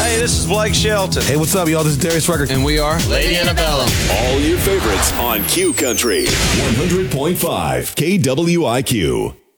Hey, this is Blake Shelton. Hey, what's up, y'all? This is Darius Rucker. And we are Lady Antebellum. All your favorites on Q Country 100.5 KWIQ.